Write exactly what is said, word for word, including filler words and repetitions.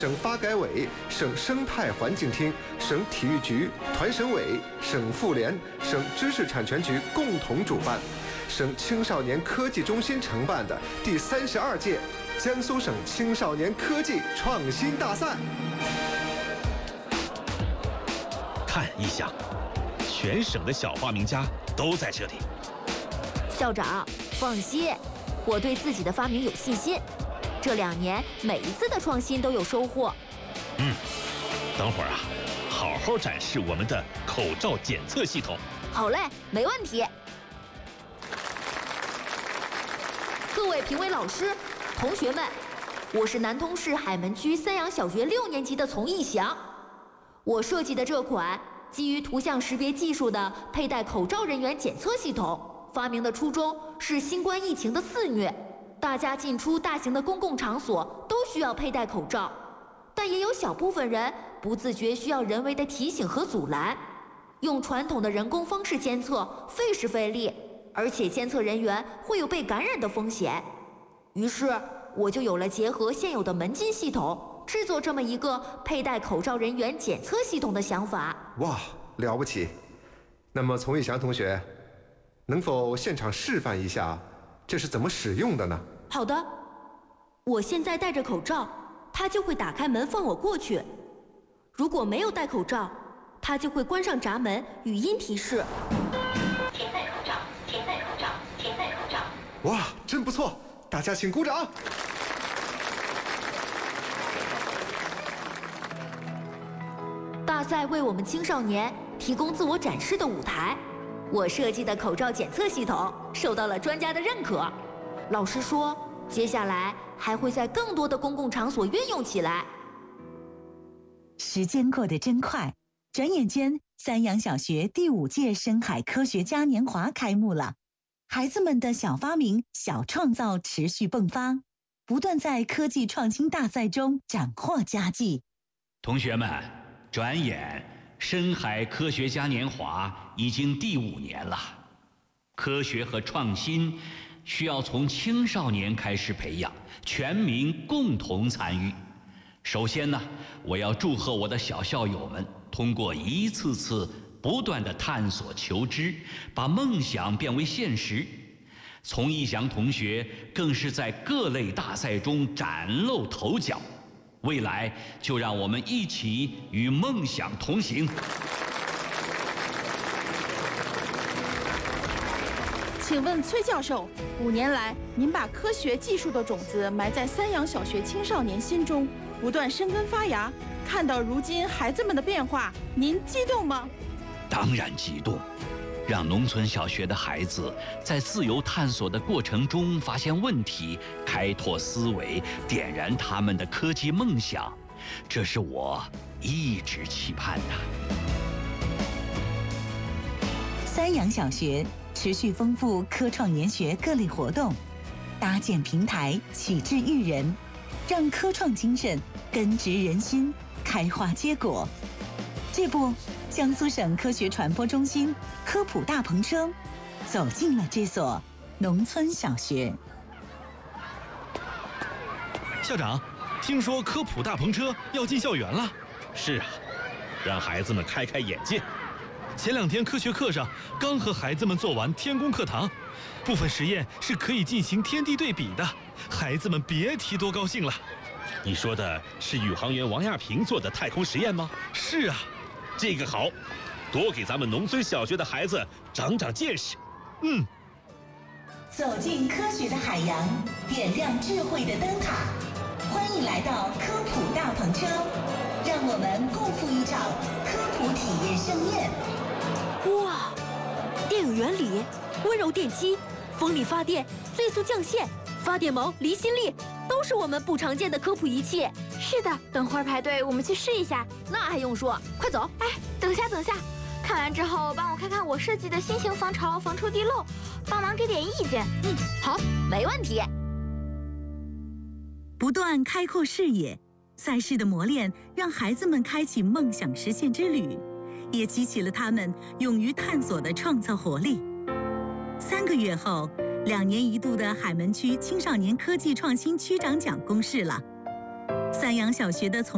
省发改委、省生态环境厅、省体育局、团省委、省妇联、省知识产权局共同主办，省青少年科技中心承办的第三十二届江苏省青少年科技创新大赛。 看一下，全省的小发明家都在这里。 校长，放心，我对自己的发明有信心。这两年每一次的创新都有收获。 嗯，等会儿啊，好好展示我们的口罩检测系统。 好嘞，没问题。各位评委老师、同学们，我是南通市海门区三阳小学六年级的丛义翔。我设计的这款基于图像识别技术的佩戴口罩人员检测系统，发明的初衷是新冠疫情的肆虐。大家进出大型的公共场所都需要佩戴口罩，但也有小部分人不自觉需要人为的提醒和阻拦。用传统的人工方式监测费时费力，而且监测人员会有被感染的风险。于是我就有了结合现有的门禁系统，制作这么一个佩戴口罩人员检测系统的想法。 哇，了不起！那么丛义翔同学，能否现场示范一下这是怎么使用的呢？ 好的，我现在戴着口罩，它就会打开门放我过去。如果没有戴口罩，它就会关上闸门，语音提示。 请戴口罩，请戴口罩，请戴口罩。 哇，真不错，大家请鼓掌。 大赛为我们青少年提供自我展示的舞台。我设计的口罩检测系统受到了专家的认可。老师说，接下来还会在更多的公共场所运用起来。 时间过得真快，转眼间，三阳小学第五届深海科学嘉年华开幕了。孩子们的小发明、小创造持续迸发，不断在科技创新大赛中斩获佳绩。 同学们，转眼深海科学嘉年华已经第五年了。科学和创新需要从青少年开始培养，全民共同参与。首先呢，我要祝贺我的小校友们通过一次次不断的探索求知，把梦想变为现实。丛义翔同学更是在各类大赛中崭露头角。未来就让我们一起与梦想同行。 请问崔教授，五年来您把科学技术的种子埋在三阳小学青少年心中，不断生根发芽，看到如今孩子们的变化，您激动吗？ 当然激动。让农村小学的孩子在自由探索的过程中发现问题，开拓思维，点燃他们的科技梦想，这是我一直期盼的。 三阳小学持续丰富科创研学各类活动，搭建平台，启智育人，让科创精神根植人心，开花结果。这不，江苏省科学传播中心科普大篷车走进了这所农村小学。 校长，听说科普大篷车要进校园了？是啊，让孩子们开开眼界。前两天科学课上刚和孩子们做完天宫课堂，部分实验是可以进行天地对比的，孩子们别提多高兴了。你说的是宇航员王亚平做的太空实验吗？是啊。这个好，多给咱们农村小学的孩子长长见识。嗯， 走进科学的海洋，点亮智慧的灯塔。欢迎来到科普大篷车，让我们共赴一场科普体验盛宴。 哇，电影原理、温柔电机、风力发电、最速降线、发电毛、离心力，都是我们不常见的科普仪器。 是的，等会儿排队，我们去试一下。 那还用说，快走！ 哎，等下等下，看完之后帮我看看我设计的新型防潮、防抽地漏，帮忙给点意见。 嗯，好，没问题。 不断开阔视野，赛事的磨练让孩子们开启梦想实现之旅，也激起了他们勇于探索的创造活力。三个月后，两年一度的海门区青少年科技创新区长奖公示了。三阳小学的从